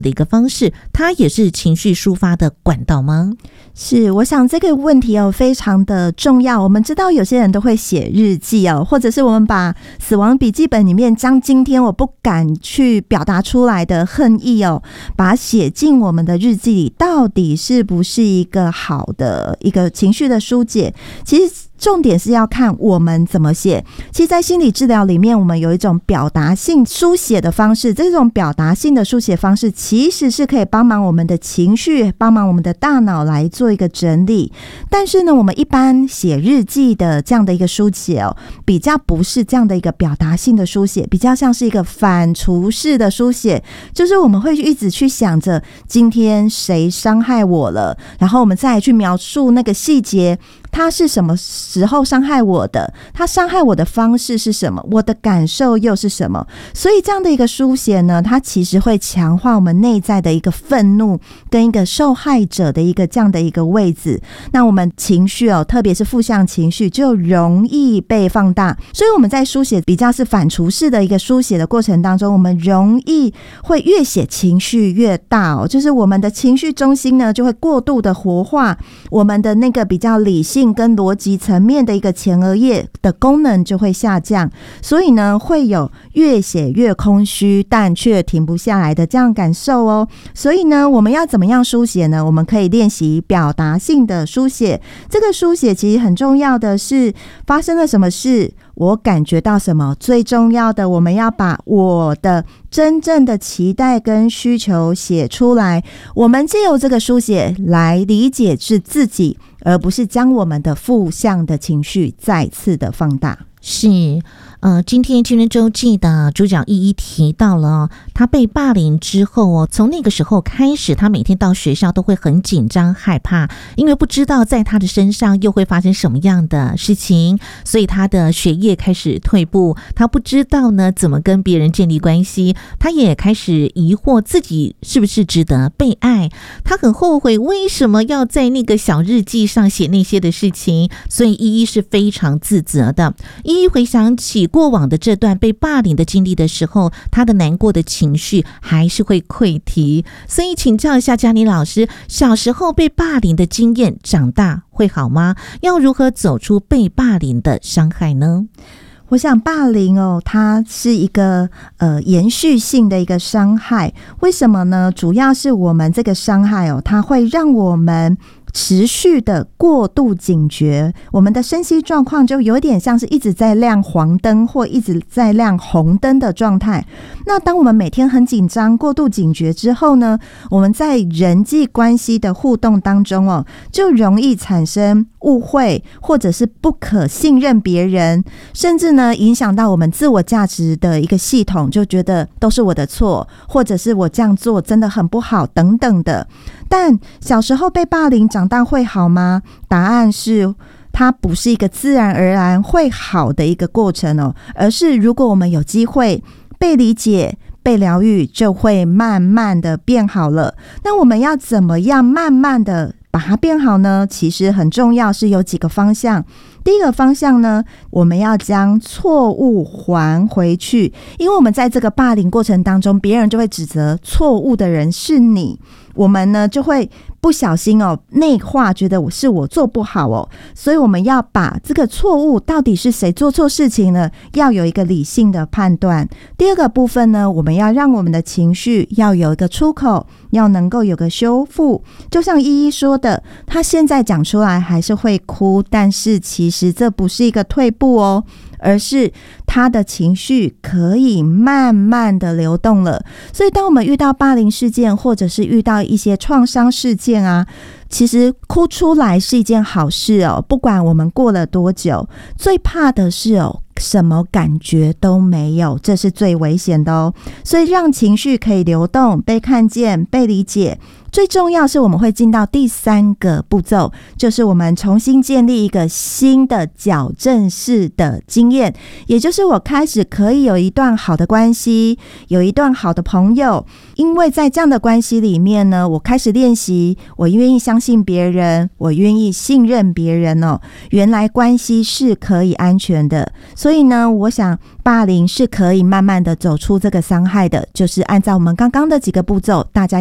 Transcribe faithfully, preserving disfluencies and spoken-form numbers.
的一个方式，它也是情绪抒发的管道吗？ 是，我想这个问题哦非常的重要。我们知道有些人都会写日记哦，或者是我们把死亡笔记本里面将今天我不敢去表达出来的恨意哦，把它写进我们的日记里，到底是不是一个好的一个情绪的疏解？其实重点是要看我们怎么写。其实在心理治疗里面，我们有一种表达性书写的方式，这种表达性的书写方式其实是可以帮忙我们的情绪，帮忙我们的大脑来做一个整理。但是呢，我们一般写日记的这样的一个书写哦，比较不是这样的一个表达性的书写，比较像是一个反刍式的书写，就是我们会一直去想着今天谁伤害我了，然后我们再来去描述那个细节，他是什么时候伤害我的，他伤害我的方式是什么，我的感受又是什么。所以这样的一个书写呢，它其实会强化我们内在的一个愤怒跟一个受害者的一个这样的一个位置。那我们情绪哦，特别是负向情绪就容易被放大，所以我们在书写比较是反刍式的一个书写的过程当中，我们容易会越写情绪越大哦，就是我们的情绪中心呢就会过度的活化，我们的那个比较理性跟逻辑层面的一个前额叶的功能就会下降，所以呢会有越写越空虚但却停不下来的这样感受哦。所以呢我们要怎么样书写呢？我们可以练习表达性的书写。这个书写其实很重要的是发生了什么事，我感觉到什么，最重要的我们要把我的真正的期待跟需求写出来。我们藉由这个书写来理解是自己，而不是将我们的负向的情绪再次的放大。 是，呃，今天青春周记的主角一一提到了，他被霸凌之后哦，从那个时候开始，他每天到学校都会很紧张害怕，因为不知道在他的身上又会发生什么样的事情，所以他的学业开始退步，他不知道呢怎么跟别人建立关系，他也开始疑惑自己是不是值得被爱，他很后悔为什么要在那个小日记上写那些的事情，所以依依是非常自责的。依依回想起过往的这段被霸凌的经历的时候，他的难过的情绪还是会溃堤。所以请教一下嘉妮老师，小时候被霸凌的经验，长大会好吗？要如何走出被霸凌的伤害呢？ 我想霸凌哦，它是一个呃延续性的一个伤害。为什么呢？主要是我们这个伤害哦，它会让我们持续的过度警觉，我们的身心状况就有点像是一直在亮黄灯或一直在亮红灯的状态。那当我们每天很紧张过度警觉之后呢，我们在人际关系的互动当中哦，就容易产生误会，或者是不可信任别人，甚至呢影响到我们自我价值的一个系统，就觉得都是我的错，或者是我这样做真的很不好等等的。但小时候被霸凌，长大会好吗？答案是它不是一个自然而然会好的一个过程哦，而是如果我们有机会被理解被疗愈，就会慢慢的变好了。那我们要怎么样慢慢的把它变好呢？其实很重要，是有几个方向。第一个方向呢，我们要将错误还回去，因为我们在这个霸凌过程当中，别人就会指责错误的人是你，我们呢就会不小心哦内化，觉得我是我做不好哦，所以我们要把这个错误到底是谁做错事情呢，要有一个理性的判断。第二个部分呢，我们要让我们的情绪要有一个出口，要能够有个修复。就像依依说的，他现在讲出来还是会哭，但是其实这不是一个退步哦，而是他的情绪可以慢慢的流动了。所以当我们遇到霸凌事件，或者是遇到一些创伤事件啊，其实哭出来是一件好事哦，不管我们过了多久。最怕的是哦，什么感觉都没有，这是最危险的哦。所以让情绪可以流动，被看见，被理解。最重要是我们会进到第三个步骤，就是我们重新建立一个新的矫正式的经验，也就是我开始可以有一段好的关系，有一段好的朋友，因为在这样的关系里面呢，我开始练习，我愿意相信别人，我愿意信任别人哦，原来关系是可以安全的。 所以呢，我想霸凌是可以慢慢的走出这个伤害的，就是按照我们刚刚的几个步骤，大家